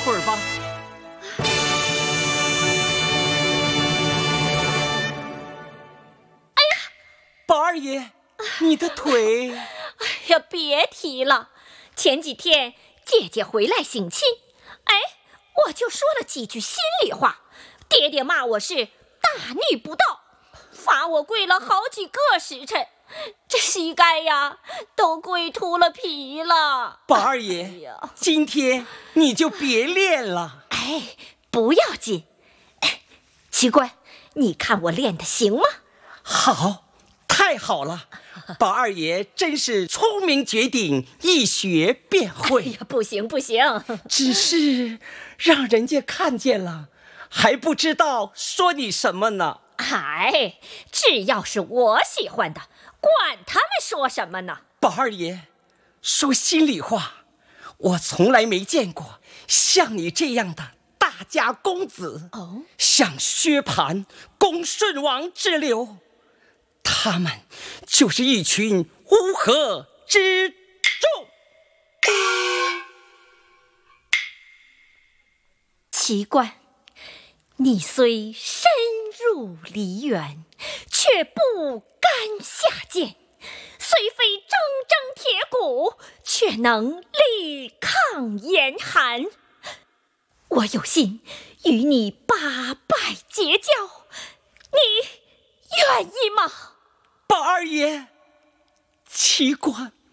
会儿吧。 哎呀， 宝二爷，你的腿…… 哎呀，别提了，前几天姐姐回来省亲，我就说了几句心里话，爹爹骂我是大逆不道，罚我跪了好几个时辰，这膝盖呀都跪秃了皮了。 宝二爷，今天你就别练了。 不要紧。奇官，你看我练得行吗？ 好，太好了，宝二爷真是聪明绝顶，一学便会。 不行不行， 只是让人家看见了，还不知道说你什么呢。 只要是我喜欢的，管他们说什么呢。 宝二爷，说心里话，我从来没见过像你这样的大家公子，像薛蟠、公顺王之流，他们就是一群乌合之众。 奇怪，你虽深入梨园，却不甘下贱，虽非铮铮铁骨，却能力抗严寒。我有心与你八拜结交，你愿意吗？ 宝二爷，奇官